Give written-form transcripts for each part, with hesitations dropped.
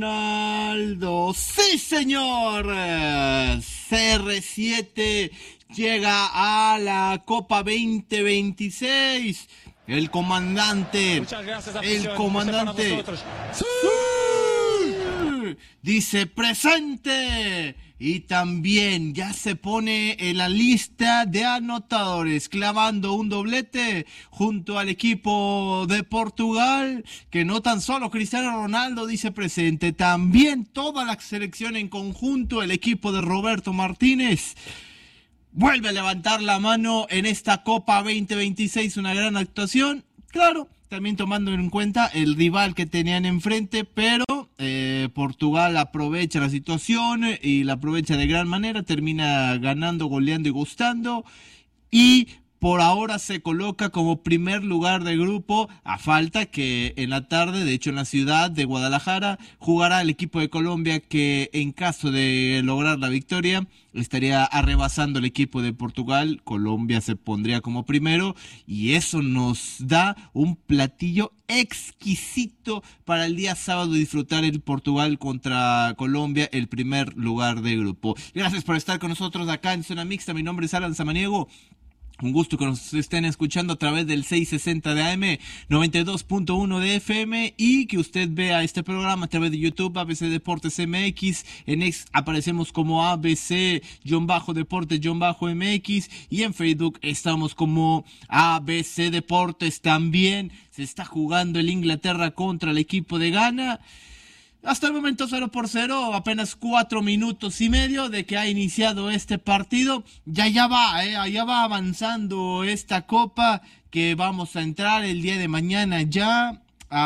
Ronaldo, sí señor, CR7 llega a la Copa 2026, el comandante, ¡sí! Dice presente, y también ya se pone en la lista de anotadores, clavando un doblete junto al equipo de Portugal, que no tan solo Cristiano Ronaldo dice presente, también toda la selección en conjunto, el equipo de Roberto Martínez vuelve a levantar la mano en esta Copa 2026, una gran actuación, claro, también tomando en cuenta el rival que tenían enfrente, pero Portugal aprovecha la situación y la aprovecha de gran manera, termina ganando, goleando y gustando, y por ahora se coloca como primer lugar de grupo, a falta que en la tarde, de hecho en la ciudad de Guadalajara, jugará el equipo de Colombia, que en caso de lograr la victoria estaría arrebasando el equipo de Portugal. Colombia se pondría como primero y eso nos da un platillo exquisito para el día sábado disfrutar el Portugal contra Colombia, el primer lugar de grupo. Gracias por estar con nosotros acá en Zona Mixta. Mi nombre es Alan Samaniego. Un gusto que nos estén escuchando a través del 660 de AM, 92.1 de FM, y que usted vea este programa a través de YouTube, ABC Deportes MX. En X aparecemos como ABC-Deportes-MX, y en Facebook estamos como ABC Deportes. También se está jugando el Inglaterra contra el equipo de Ghana. Hasta el momento 0-0, apenas 4 minutos y medio de que ha iniciado este partido. Ya va avanzando esta copa, que vamos a entrar el día de mañana ya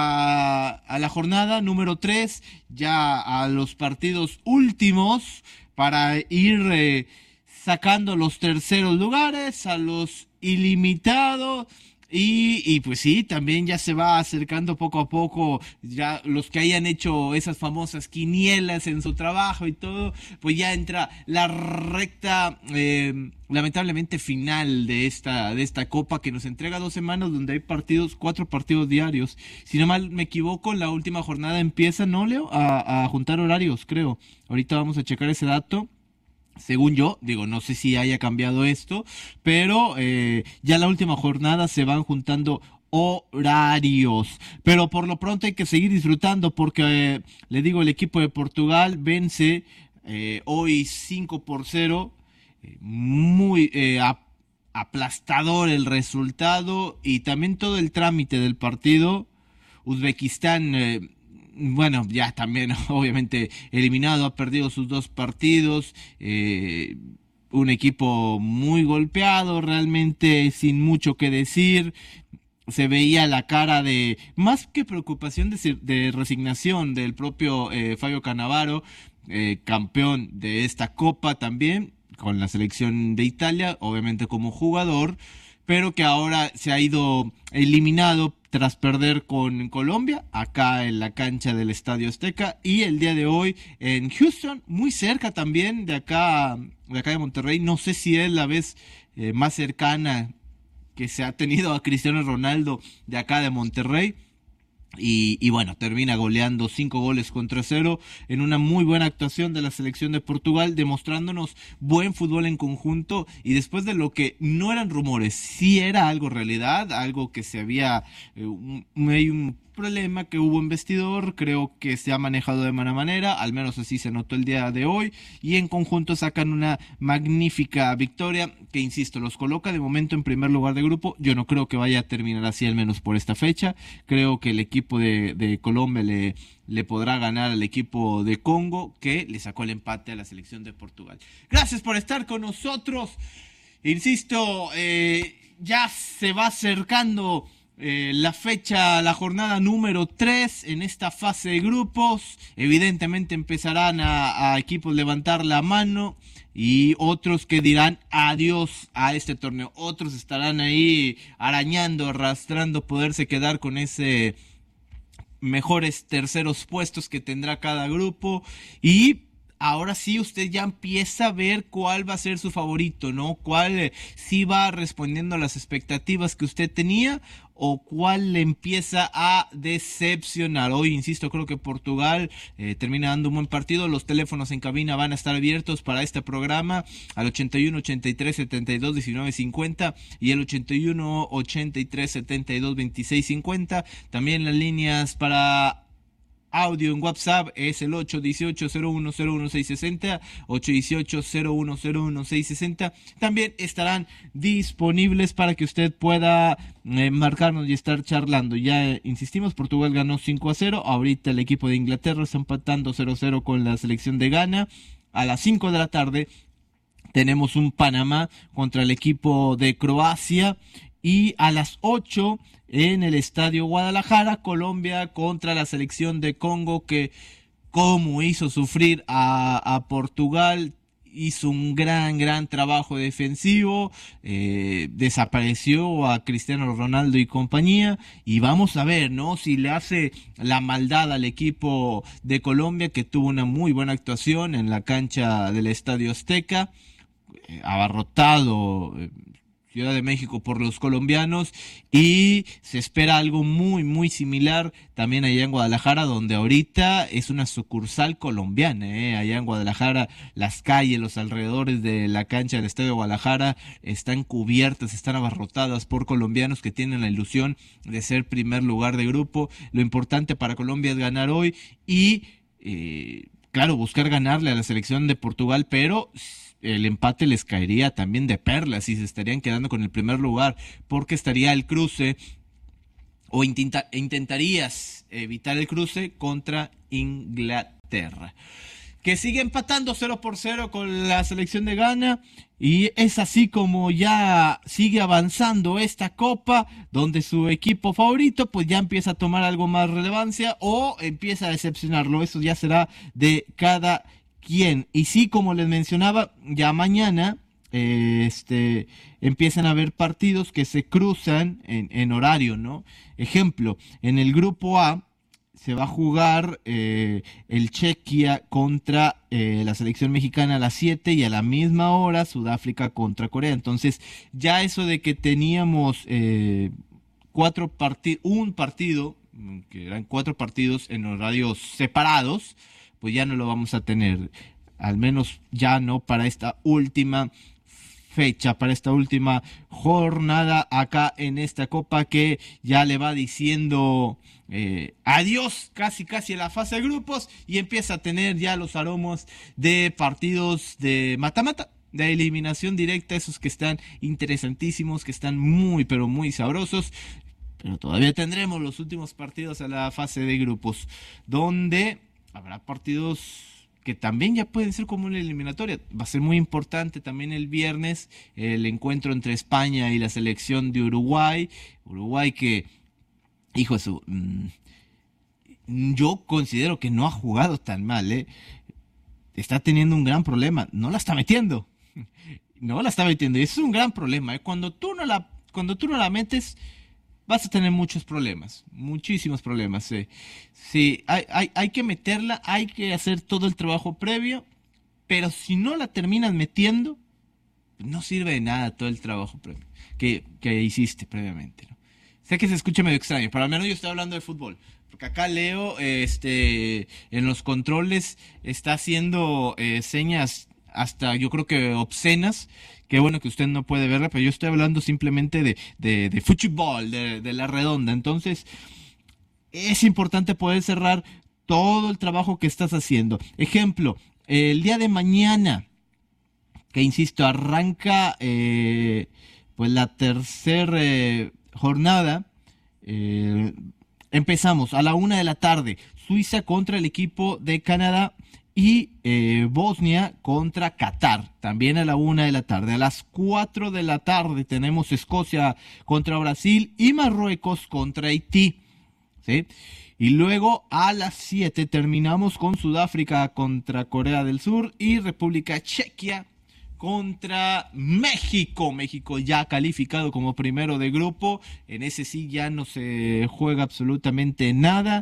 a la jornada número 3, ya a los partidos últimos, para ir sacando los terceros lugares, a los ilimitados. Y pues sí, también ya se va acercando poco a poco, ya los que hayan hecho esas famosas quinielas en su trabajo y todo, pues ya entra la recta, lamentablemente final de esta copa, que nos entrega 2 semanas donde hay 4 partidos diarios. Si no mal me equivoco, la última jornada empieza, ¿no, Leo? A juntar horarios, creo. Ahorita vamos a checar ese dato. Según yo, no sé si haya cambiado esto, pero ya la última jornada se van juntando horarios, pero por lo pronto hay que seguir disfrutando, porque el equipo de Portugal vence hoy 5-0, muy aplastador el resultado, y también todo el trámite del partido. Uzbekistán, ya también obviamente eliminado, ha perdido sus 2 partidos, un equipo muy golpeado, realmente sin mucho que decir. Se veía la cara de, más que preocupación, de resignación del propio Fabio Cannavaro, campeón de esta copa también, con la selección de Italia, obviamente como jugador, pero que ahora se ha ido eliminado tras perder con Colombia, acá en la cancha del Estadio Azteca, y el día de hoy en Houston, muy cerca también de acá de Monterrey. No sé si es la vez más cercana que se ha tenido a Cristiano Ronaldo de acá de Monterrey. Y bueno, termina goleando 5-0 en una muy buena actuación de la selección de Portugal, demostrándonos buen fútbol en conjunto, y después de lo que no eran rumores, sí era algo realidad, algo que se había, hay un problema que hubo en vestidor, creo que se ha manejado de buena manera, al menos así se notó el día de hoy, y en conjunto sacan una magnífica victoria que, insisto, los coloca de momento en primer lugar de grupo. Yo no creo que vaya a terminar así, al menos por esta fecha. Creo que el equipo de Colombia le podrá ganar al equipo de Congo, que le sacó el empate a la selección de Portugal. Gracias por estar con nosotros. Insisto, ya se va acercando la fecha, la jornada número 3 en esta fase de grupos. Evidentemente empezarán a equipos levantar la mano, y otros que dirán adiós a este torneo. Otros estarán ahí arañando, arrastrando, poderse quedar con ese mejores terceros puestos que tendrá cada grupo. Y ahora sí usted ya empieza a ver cuál va a ser su favorito, ¿no? Cuál sí va respondiendo a las expectativas que usted tenía, o cuál le empieza a decepcionar? Hoy, insisto, creo que Portugal termina dando un buen partido. Los teléfonos en cabina van a estar abiertos para este programa al 81 83 72 19 50 y el 81 83 72 26 50. También las líneas para audio en WhatsApp es el 818-0101-660, 818-0101-660. También estarán disponibles para que usted pueda marcarnos y estar charlando. Ya insistimos, Portugal ganó 5-0, ahorita el equipo de Inglaterra está empatando 0-0 con la selección de Ghana. A las 5 de la tarde tenemos un Panamá contra el equipo de Croacia. Y a las 8 en el Estadio Guadalajara, Colombia contra la selección de Congo, que como hizo sufrir a Portugal, hizo un gran trabajo defensivo, desapareció a Cristiano Ronaldo y compañía, y vamos a ver, ¿no?, si le hace la maldad al equipo de Colombia, que tuvo una muy buena actuación en la cancha del Estadio Azteca, abarrotado Ciudad de México por los colombianos, y se espera algo muy similar también allá en Guadalajara, donde ahorita es una sucursal colombiana, allá en Guadalajara las calles, los alrededores de la cancha del Estadio de Guadalajara están cubiertas, están abarrotadas por colombianos que tienen la ilusión de ser primer lugar de grupo. Lo importante para Colombia es ganar hoy y claro, buscar ganarle a la selección de Portugal, pero el empate les caería también de perlas y se estarían quedando con el primer lugar, porque estaría el cruce, o intentarías evitar el cruce contra Inglaterra, que sigue empatando 0-0 con la selección de Ghana, y es así como ya sigue avanzando esta copa, donde su equipo favorito pues ya empieza a tomar algo más relevancia o empieza a decepcionarlo. Eso ya será de cada quien. Y sí, como les mencionaba, ya mañana empiezan a haber partidos que se cruzan en horario, ¿no? Ejemplo, en el grupo A se va a jugar el Chequia contra la selección mexicana a las 7 y a la misma hora Sudáfrica contra Corea. Entonces ya eso de que teníamos un partido, que eran 4 partidos en horarios separados, pues ya no lo vamos a tener, al menos ya no para esta última fecha, para esta última jornada acá en esta copa, que ya le va diciendo adiós casi a la fase de grupos, y empieza a tener ya los aromas de partidos de mata-mata, de eliminación directa, esos que están interesantísimos, que están muy pero muy sabrosos. Pero todavía tendremos los últimos partidos a la fase de grupos, donde habrá partidos que también ya pueden ser como una eliminatoria. Va a ser muy importante también el viernes el encuentro entre España y la selección de Uruguay. Uruguay que, hijo de su... yo considero que no ha jugado tan mal, está teniendo un gran problema. No la está metiendo. No la está metiendo. Y eso es un gran problema. Cuando tú no la metes, vas a tener muchos problemas, muchísimos problemas. Sí, hay que meterla, hay que hacer todo el trabajo previo, pero si no la terminas metiendo, no sirve de nada todo el trabajo previo que hiciste previamente, ¿no? Sé que se escucha medio extraño, pero al menos yo estoy hablando de fútbol, porque acá Leo en los controles está haciendo señas hasta yo creo que obscenas. Qué bueno que usted no puede verla, pero yo estoy hablando simplemente de fútbol, de la redonda. Entonces, es importante poder cerrar todo el trabajo que estás haciendo. Ejemplo, el día de mañana, que insisto, arranca pues la tercera jornada. Empezamos a la 1 de la tarde, Suiza contra el equipo de Canadá, y Bosnia contra Qatar, también a la 1 de la tarde. A las 4 de la tarde tenemos Escocia contra Brasil y Marruecos contra Haití, ¿sí? Y luego a las 7 terminamos con Sudáfrica contra Corea del Sur y República Chequia contra México. México ya calificado como primero de grupo. En ese sí ya no se juega absolutamente nada.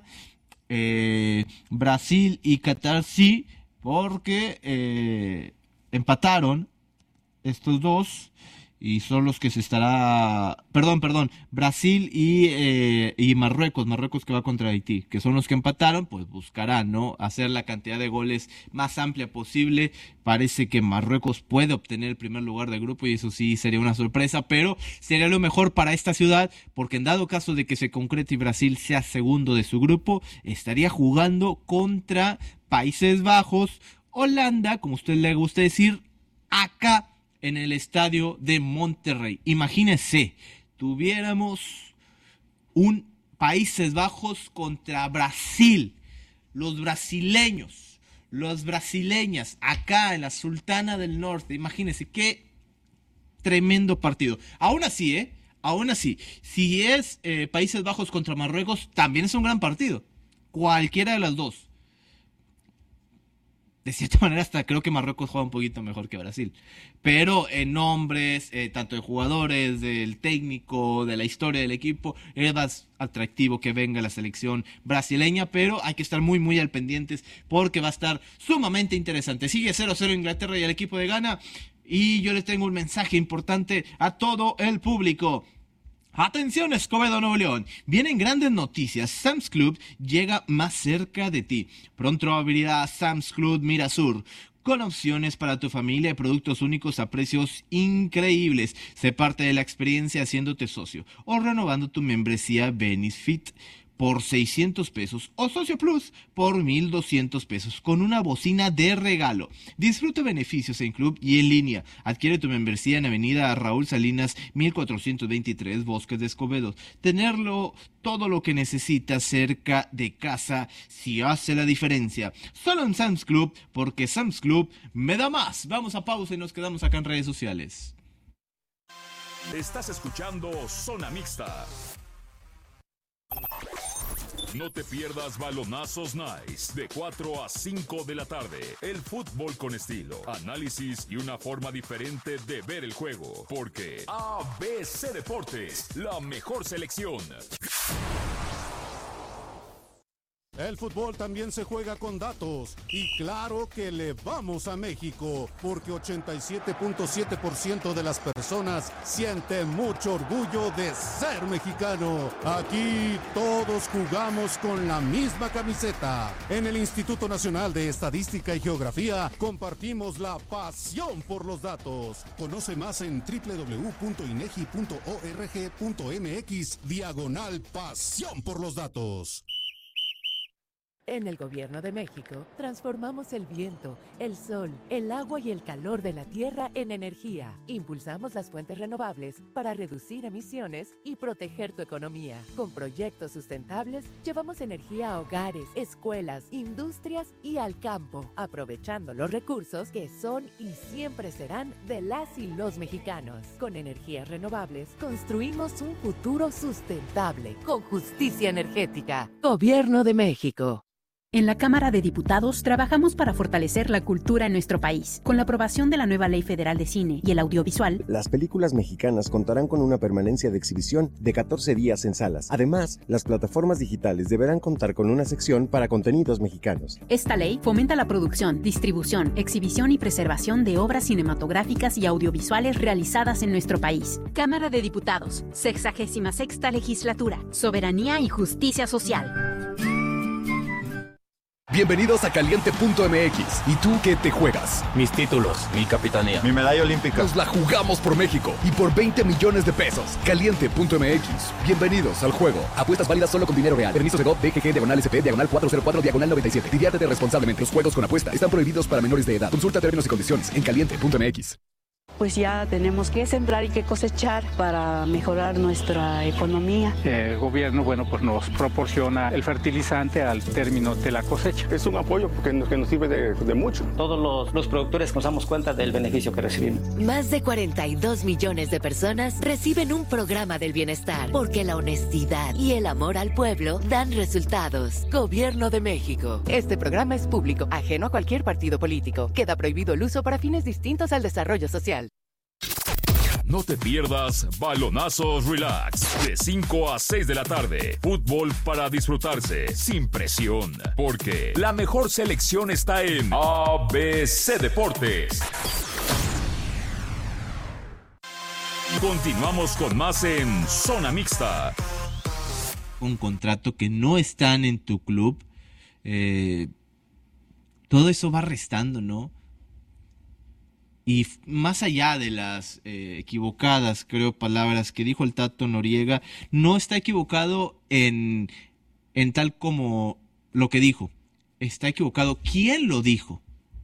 Brasil y Qatar sí, porque empataron estos dos, y son los que se estará, perdón, Brasil y Marruecos que va contra Haití, que son los que empataron, pues buscarán, ¿no?, hacer la cantidad de goles más amplia posible. Parece que Marruecos puede obtener el primer lugar del grupo y eso sí sería una sorpresa, pero sería lo mejor para esta ciudad, porque en dado caso de que se concrete y Brasil sea segundo de su grupo, estaría jugando contra Países Bajos, Holanda, como a usted le gusta decir, acá en el estadio de Monterrey. Imagínense, tuviéramos un Países Bajos contra Brasil. Los brasileñas, acá en la Sultana del Norte. Imagínense, qué tremendo partido. Aún así, si es Países Bajos contra Marruecos, también es un gran partido. Cualquiera de las dos. De cierta manera, hasta creo que Marruecos juega un poquito mejor que Brasil. Pero en nombres, tanto de jugadores, del técnico, de la historia del equipo, es más atractivo que venga la selección brasileña. Pero hay que estar muy, muy al pendientes porque va a estar sumamente interesante. Sigue 0-0 Inglaterra y el equipo de Ghana. Y yo les tengo un mensaje importante a todo el público. Atención, Escobedo, Nuevo León. Vienen grandes noticias. Sam's Club llega más cerca de ti. Pronto abrirá Sam's Club Mirasur, con opciones para tu familia y productos únicos a precios increíbles. Sé parte de la experiencia haciéndote socio o renovando tu membresía Benefit por 600 pesos o Socio Plus por 1,200 pesos con una bocina de regalo. Disfruta beneficios en club y en línea. Adquiere tu membresía en Avenida Raúl Salinas 1423, Bosques de Escobedo. Tenerlo todo lo que necesitas cerca de casa sí hace la diferencia. Solo en Sam's Club, porque Sam's Club me da más. Vamos a pausa y nos quedamos acá en redes sociales. Estás escuchando Zona Mixta. No te pierdas Balonazos Nice de 4 a 5 de la tarde. El fútbol con estilo, análisis y una forma diferente de ver el juego. Porque ABC Deportes, la mejor selección. El fútbol también se juega con datos y claro que le vamos a México porque 87.7% de las personas sienten mucho orgullo de ser mexicano. Aquí todos jugamos con la misma camiseta. En el Instituto Nacional de Estadística y Geografía compartimos la pasión por los datos. Conoce más en www.inegi.org.mx/pasión por los datos. En el Gobierno de México, transformamos el viento, el sol, el agua y el calor de la tierra en energía. Impulsamos las fuentes renovables para reducir emisiones y proteger tu economía. Con proyectos sustentables, llevamos energía a hogares, escuelas, industrias y al campo, aprovechando los recursos que son y siempre serán de las y los mexicanos. Con energías renovables, construimos un futuro sustentable, con justicia energética. Gobierno de México. En la Cámara de Diputados trabajamos para fortalecer la cultura en nuestro país. Con la aprobación de la nueva Ley Federal de Cine y el Audiovisual, las películas mexicanas contarán con una permanencia de exhibición de 14 días en salas. Además, las plataformas digitales deberán contar con una sección para contenidos mexicanos. Esta ley fomenta la producción, distribución, exhibición y preservación de obras cinematográficas y audiovisuales realizadas en nuestro país. Cámara de Diputados, 66ª Legislatura, Soberanía y Justicia Social. Bienvenidos a Caliente.mx. ¿Y tú qué te juegas? Mis títulos, mi capitanía, mi medalla olímpica. Nos la jugamos por México y por 20 millones de pesos. Caliente.mx. Bienvenidos al juego. Apuestas válidas solo con dinero real. Permiso de GOV, DGG, /SP, /404, /97. Diviértete responsablemente. Los juegos con apuesta están prohibidos para menores de edad. Consulta términos y condiciones en Caliente.mx. Pues ya tenemos que sembrar y que cosechar para mejorar nuestra economía. El gobierno, pues nos proporciona el fertilizante al término de la cosecha. Es un apoyo que nos sirve de mucho. Todos los productores nos damos cuenta del beneficio que recibimos. Más de 42 millones de personas reciben un programa del bienestar porque la honestidad y el amor al pueblo dan resultados. Gobierno de México. Este programa es público, ajeno a cualquier partido político. Queda prohibido el uso para fines distintos al desarrollo social. No te pierdas Balonazos Relax de 5 a 6 de la tarde. Fútbol para disfrutarse sin presión, porque la mejor selección está en ABC Deportes. Continuamos con más en Zona Mixta. Un contrato que no están en tu club, todo eso va restando, ¿no? Y más allá de las equivocadas, creo, palabras que dijo el Tato Noriega, no está equivocado en tal como lo que dijo. Está equivocado quién lo dijo.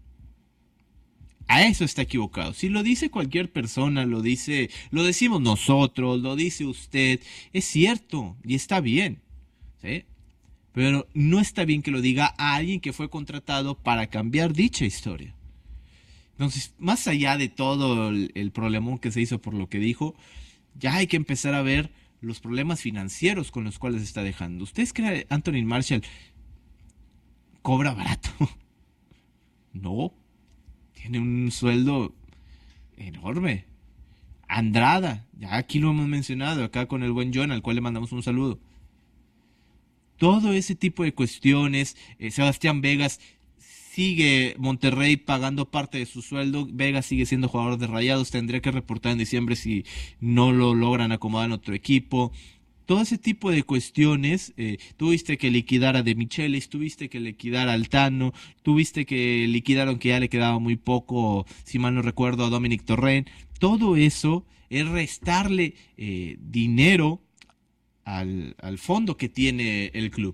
A eso está equivocado. Si lo dice cualquier persona, lo decimos nosotros, lo dice usted, es cierto y está bien, ¿sí? Pero no está bien que lo diga a alguien que fue contratado para cambiar dicha historia. Entonces, más allá de todo el problemón que se hizo por lo que dijo, ya hay que empezar a ver los problemas financieros con los cuales se está dejando. ¿Ustedes creen que Anthony Marshall cobra barato? No. Tiene un sueldo enorme. Andrada, ya aquí lo hemos mencionado, acá con el buen John, al cual le mandamos un saludo. Todo ese tipo de cuestiones, Sebastián Vegas, sigue Monterrey pagando parte de su sueldo, Vegas sigue siendo jugador de Rayados, tendría que reportar en diciembre si no lo logran acomodar en otro equipo. Todo ese tipo de cuestiones, tuviste que liquidar a De Michelis, tuviste que liquidar a Altano, tuviste que liquidar, aunque ya le quedaba muy poco, si mal no recuerdo, a Dominic Torrent. Todo eso es restarle dinero al fondo que tiene el club.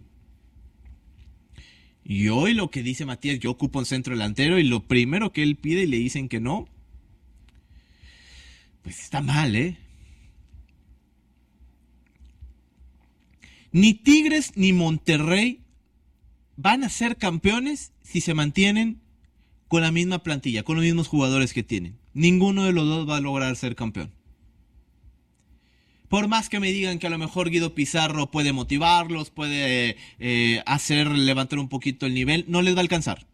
Y hoy lo que dice Matías, yo ocupo un centro delantero, y lo primero que él pide y le dicen que no, pues está mal, ¿eh? Ni Tigres ni Monterrey van a ser campeones si se mantienen con la misma plantilla, con los mismos jugadores que tienen. Ninguno de los dos va a lograr ser campeón. Por más que me digan que a lo mejor Guido Pizarro puede motivarlos, puede hacer levantar un poquito el nivel, no les va a alcanzar.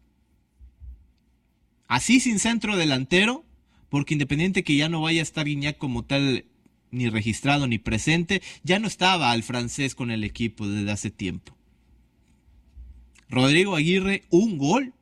Así sin centro delantero, porque independiente que ya no vaya a estar Guiñac como tal, ni registrado ni presente, ya no estaba el francés con el equipo desde hace tiempo. Rodrigo Aguirre, un gol.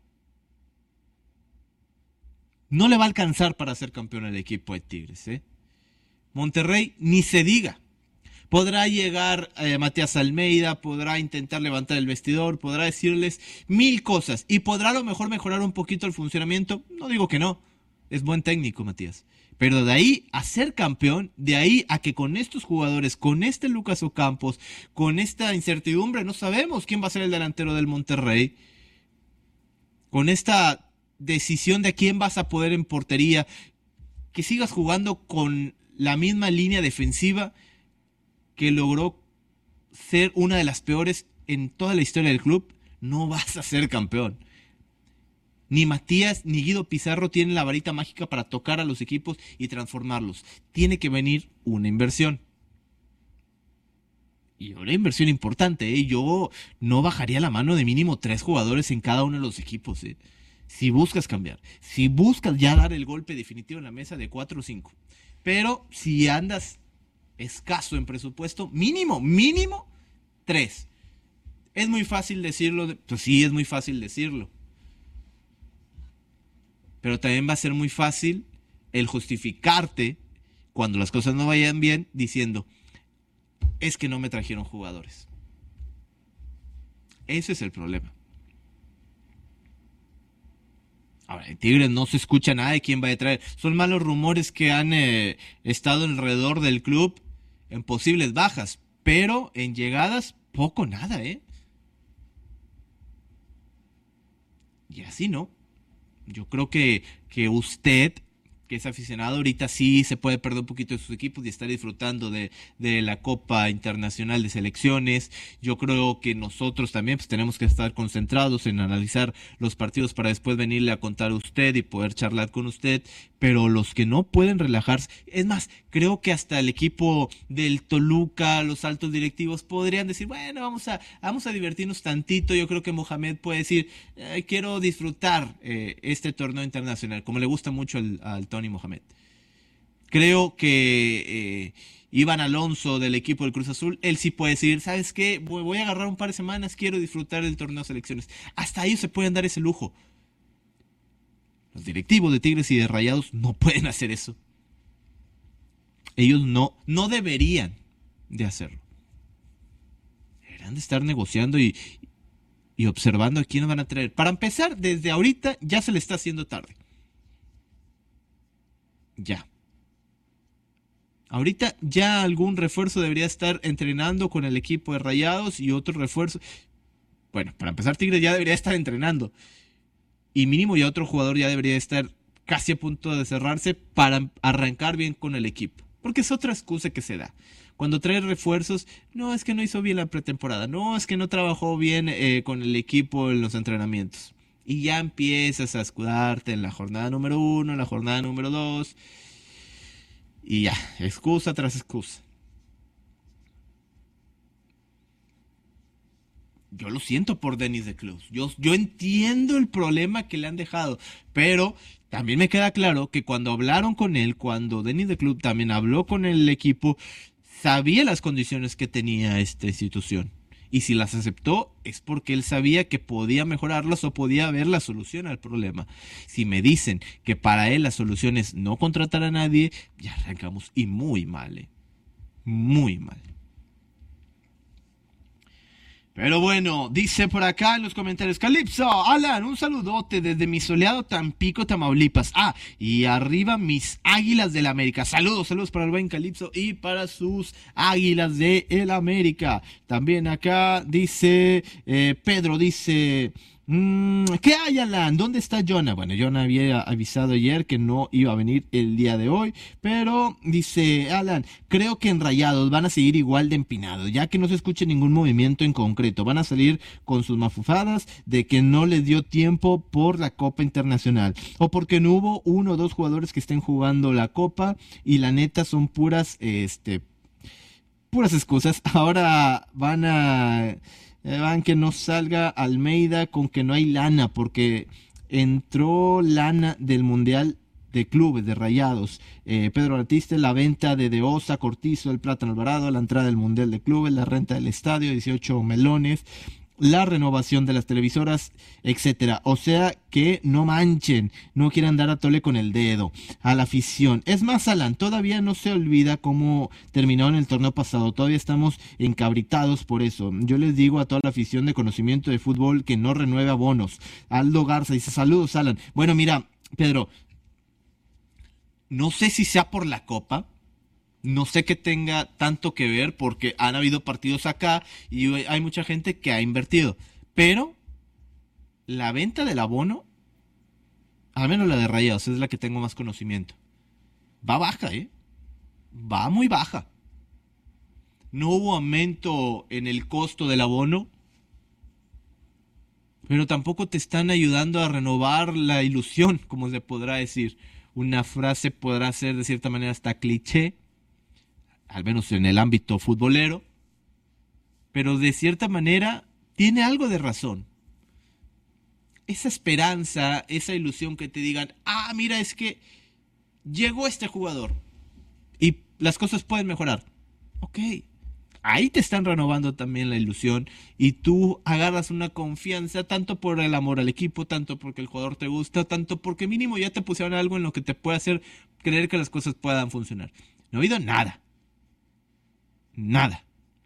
No le va a alcanzar para ser campeón el equipo de Tigres, ¿eh? Monterrey, ni se diga. Podrá llegar Matías Almeida, podrá intentar levantar el vestidor, podrá decirles mil cosas y podrá a lo mejor mejorar un poquito el funcionamiento. No digo que no, es buen técnico Matías. Pero de ahí a ser campeón, de ahí a que con estos jugadores, con este Lucas Ocampos, con esta incertidumbre, no sabemos quién va a ser el delantero del Monterrey, con esta decisión de a quién vas a poder en portería, que sigas jugando con la misma línea defensiva que logró ser una de las peores en toda la historia del club, no vas a ser campeón. Ni Matías ni Guido Pizarro tienen la varita mágica para tocar a los equipos y transformarlos. Tiene que venir una inversión. Y una inversión importante, ¿eh? Yo no bajaría la mano de mínimo 3 jugadores en cada uno de los equipos, ¿eh? Si buscas cambiar, si buscas ya dar el golpe definitivo en la mesa de 4 o 5. Pero si andas escaso en presupuesto, mínimo 3. Es muy fácil decirlo, pues sí, es muy fácil decirlo. Pero también va a ser muy fácil el justificarte cuando las cosas no vayan bien diciendo, es que no me trajeron jugadores. Ese es el problema. Ahora, en Tigres no se escucha nada de quién va a traer. Son malos rumores que han estado alrededor del club en posibles bajas, pero en llegadas poco nada, ¿eh? Y así no. Yo creo que usted, que es aficionado, ahorita sí se puede perder un poquito de sus equipos y estar disfrutando de la Copa Internacional de Selecciones. Yo creo que nosotros también pues tenemos que estar concentrados en analizar los partidos para después venirle a contar a usted y poder charlar con usted, pero los que no pueden relajarse, es más, creo que hasta el equipo del Toluca, los altos directivos podrían decir, bueno, vamos a divertirnos tantito. Yo creo que Mohamed puede decir, quiero disfrutar este torneo internacional, como le gusta mucho al Tony Mohamed. Creo que Iván Alonso del equipo del Cruz Azul, él sí puede decir, ¿sabes qué? Voy a agarrar un par de semanas, quiero disfrutar del torneo de selecciones. Hasta ellos se pueden dar ese lujo. Los directivos de Tigres y de Rayados no pueden hacer eso. ellos no deberían de hacerlo. Deberían de estar negociando y observando a quién van a traer. Para empezar, desde ahorita ya se le está haciendo tarde. Ya. Ahorita ya algún refuerzo debería estar entrenando con el equipo de Rayados y otro refuerzo. Bueno, para empezar, Tigres ya debería estar entrenando. Y mínimo ya otro jugador ya debería estar casi a punto de cerrarse para arrancar bien con el equipo. Porque es otra excusa que se da. Cuando trae refuerzos, no, es que no hizo bien la pretemporada. No, es que no trabajó bien con el equipo en los entrenamientos. Y ya empiezas a escudarte en la jornada número 1, en la jornada número 2. Y ya, excusa tras excusa. Yo lo siento por Denis de Cruz. Yo entiendo el problema que le han dejado. Pero también me queda claro que cuando hablaron con él, cuando Denis de Cruz también habló con el equipo, sabía las condiciones que tenía esta institución. Y si las aceptó es porque él sabía que podía mejorarlas o podía ver la solución al problema. Si me dicen que para él la solución es no contratar a nadie, ya arrancamos y muy mal. Muy mal. Pero bueno, dice por acá en los comentarios, Calipso, Alan, un saludote desde mi soleado Tampico, Tamaulipas. Y arriba mis Águilas del América. Saludos para el buen Calipso y para sus Águilas del América. También acá dice, Pedro dice, ¿qué hay, Alan? ¿Dónde está Jonah? Bueno, Jonah había avisado ayer que no iba a venir el día de hoy, pero dice, Alan, creo que en Rayados van a seguir igual de empinados, ya que no se escuche ningún movimiento en concreto. Van a salir con sus mafufadas de que no les dio tiempo por la Copa Internacional, o porque no hubo 1 o 2 jugadores que estén jugando la Copa, y la neta son puras excusas. Ahora van que no salga Almeida con que no hay lana, porque entró lana del Mundial de Clubes, de Rayados. Pedro Artiste, la venta de Osa, Cortizo, el Plátano Alvarado, la entrada del Mundial de Clubes, la renta del estadio, 18 melones, la renovación de las televisoras, etcétera. O sea que no manchen, no quieran dar a tole con el dedo a la afición. Es más, Alan, todavía no se olvida cómo terminó en el torneo pasado, todavía estamos encabritados por eso. Yo les digo a toda la afición de conocimiento de fútbol que no renueve abonos. Aldo Garza dice, saludos, Alan. Bueno, mira, Pedro, no sé si sea por la Copa. No sé que tenga tanto que ver porque han habido partidos acá y hay mucha gente que ha invertido. Pero la venta del abono, al menos la de Rayados, es la que tengo más conocimiento. Va baja, va muy baja. No hubo aumento en el costo del abono, pero tampoco te están ayudando a renovar la ilusión, como se podrá decir. Una frase podrá ser de cierta manera hasta cliché, al menos en el ámbito futbolero, pero de cierta manera tiene algo de razón. Esa esperanza, esa ilusión que te digan, mira, es que llegó este jugador y las cosas pueden mejorar. Ok, ahí te están renovando también la ilusión y tú agarras una confianza tanto por el amor al equipo, tanto porque el jugador te gusta, tanto porque mínimo ya te pusieron algo en lo que te puede hacer creer que las cosas puedan funcionar. No ha habido nada. Nada.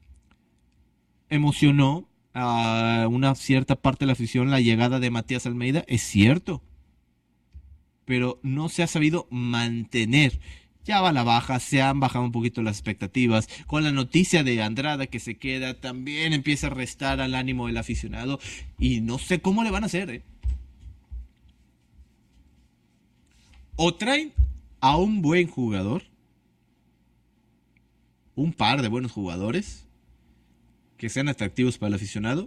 Emocionó a una cierta parte de la afición la llegada de Matías Almeida, es cierto, pero no se ha sabido mantener. Ya va a la baja, se han bajado un poquito las expectativas. Con la noticia de Andrada que se queda, también empieza a restar al ánimo del aficionado y no sé cómo le van a hacer. O traen a un buen jugador, un par de buenos jugadores que sean atractivos para el aficionado,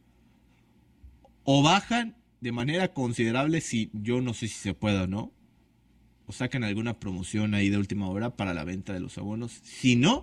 o bajan de manera considerable, si yo no sé si se puede o no, o sacan alguna promoción ahí de última hora para la venta de los abonos. Si no,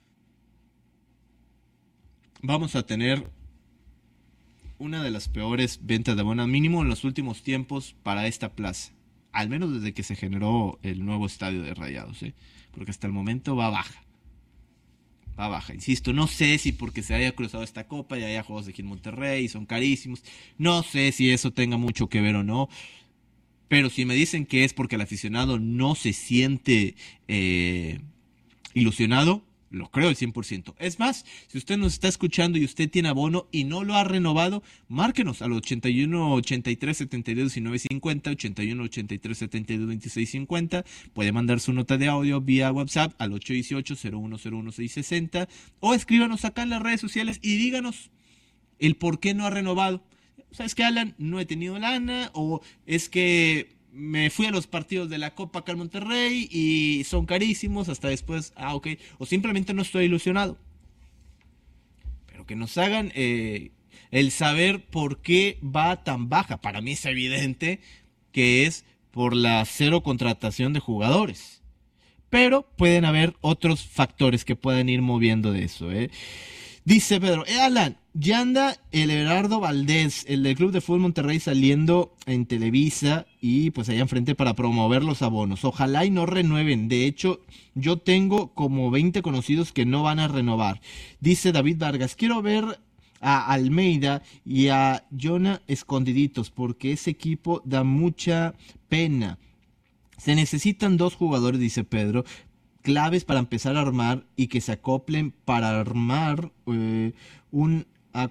vamos a tener una de las peores ventas de abonos, mínimo en los últimos tiempos, para esta plaza, al menos desde que se generó el nuevo estadio de Rayados, porque hasta el momento va baja. Va baja, insisto, no sé si porque se haya cruzado esta copa y haya juegos de aquí en Monterrey y son carísimos, no sé si eso tenga mucho que ver o no, pero si me dicen que es porque el aficionado no se siente ¿Ilusionado? Lo creo al 100%. Es más, si usted nos está escuchando y usted tiene abono y no lo ha renovado, márquenos al 81 83 72 19 50, 81 83 72 26 50. Puede mandar su nota de audio vía WhatsApp al 818 0101 660 o escríbanos acá en las redes sociales y díganos el por qué no ha renovado. ¿Sabes qué, Alan? No he tenido lana, o es que me fui a los partidos de la Copa acá en Monterrey y son carísimos, hasta después, ok, o simplemente no estoy ilusionado. Pero que nos hagan el saber por qué va tan baja. Para mí es evidente que es por la cero contratación de jugadores, pero pueden haber otros factores que puedan ir moviendo de eso, Dice Pedro, Alan, ya anda el Everardo Valdés, el del Club de Fútbol Monterrey, saliendo en Televisa y pues allá enfrente para promover los abonos. Ojalá y no renueven. De hecho, yo tengo como 20 conocidos que no van a renovar. Dice David Vargas, quiero ver a Almeida y a Jonah escondiditos porque ese equipo da mucha pena. Se necesitan 2 jugadores, dice Pedro, claves para empezar a armar y que se acoplen para armar una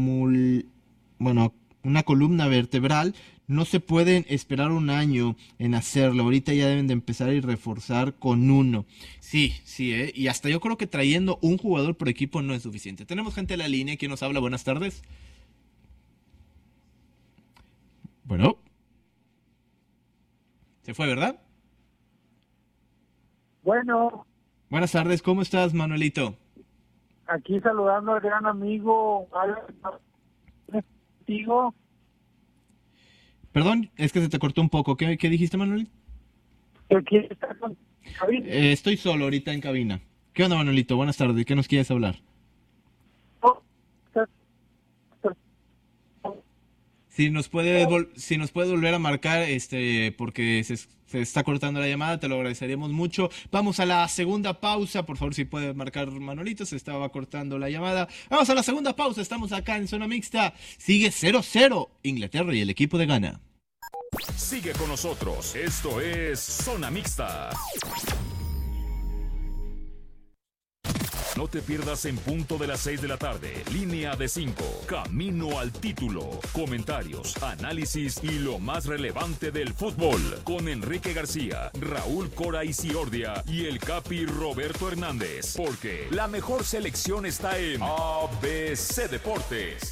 columna vertebral. No se pueden esperar un año en hacerlo. Ahorita ya deben de empezar y reforzar con uno. Sí, y hasta yo creo que trayendo un jugador por equipo no es suficiente. Tenemos gente en la línea. ¿Quién nos habla? Buenas tardes. Bueno. Se fue, ¿verdad? Bueno. Buenas tardes, ¿cómo estás, Manuelito? Aquí saludando al gran amigo. Contigo. Perdón, es que se te cortó un poco. ¿Qué dijiste, Manuelito? Aquí está con cabina. Estoy solo ahorita en cabina. ¿Qué onda, Manuelito? Buenas tardes, ¿qué nos quieres hablar? Si nos puede volver a marcar, porque se está cortando la llamada, te lo agradeceríamos mucho. Vamos a la segunda pausa, por favor, si puede marcar Manolito, se estaba cortando la llamada. Vamos a la segunda pausa, estamos acá en Zona Mixta. Sigue 0-0 Inglaterra y el equipo de Ghana. Sigue con nosotros, esto es Zona Mixta. No te pierdas en punto de las 6 de la tarde. Línea de 5. Camino al título. Comentarios, análisis y lo más relevante del fútbol. Con Enrique García, Raúl Cora Isiordia y el Capi Roberto Hernández. Porque la mejor selección está en ABC Deportes.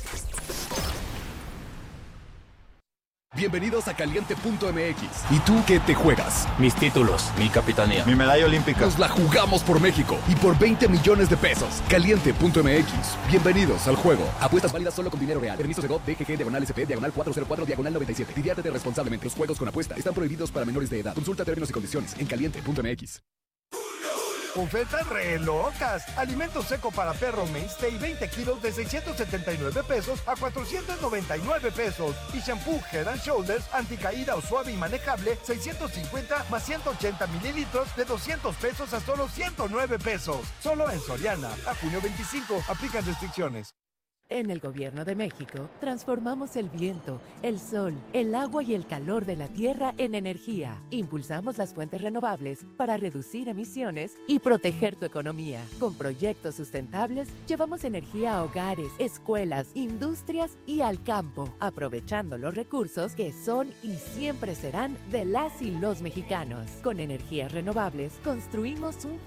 Bienvenidos a Caliente.mx. ¿Y tú qué te juegas? Mis títulos, mi capitanía, mi medalla olímpica. Nos la jugamos por México y por 20 millones de pesos. Caliente.mx. Bienvenidos al juego. Apuestas válidas solo con dinero real. Permiso Segov, DGG, /SP, /404, /97. Diviértete responsablemente. Los juegos con apuesta están prohibidos para menores de edad. Consulta términos y condiciones en Caliente.mx. Ofertas re locas. Alimento seco para perro Mainstay 20 kilos de 679 pesos a 499 pesos. Y shampoo Head and Shoulders anticaída o suave y manejable 650 más 180 mililitros de 200 pesos a solo 109 pesos. Solo en Soriana. A junio 25. Aplican restricciones. En el Gobierno de México, transformamos el viento, el sol, el agua y el calor de la tierra en energía. Impulsamos las fuentes renovables para reducir emisiones y proteger tu economía. Con proyectos sustentables, llevamos energía a hogares, escuelas, industrias y al campo, aprovechando los recursos que son y siempre serán de las y los mexicanos. Con energías renovables, construimos un